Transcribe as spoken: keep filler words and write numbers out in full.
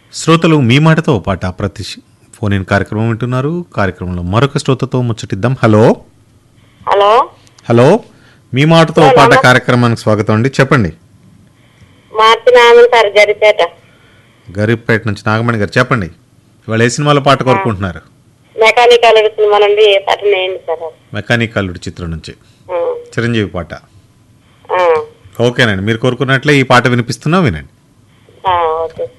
శ్రోతలు మీ మాటతో పాట ప్రతి ఫోన్ ఇన్ కార్యక్రమం వింటున్నారు. కార్యక్రమంలో మరొక శ్రోతతో ముచ్చటిద్దాం. హలో హలో హలో మీ మాటతో పాట కార్యక్రమానికి స్వాగతం అండి. చెప్పండి. మార్చి నామన్ సార్ గరిపేట గరీబ్పేట నుంచి నాగమణి గారు చెప్పండి. ఇవాళ ఏ సినిమాలో పాట కోరుకుంటున్నారు? మెకానికల్ సినిమా నుండి ఏ పాట నేయండి సార్. మెకానిక్ అల్లుడు చిత్రం నుంచి ఆ, చిరంజీవి పాట. ఆ, ఓకేనండి, మీరు కోరుకున్నట్లే ఈ పాట వినిపిస్తున్నా, వినండి. ఆ, ఓకే.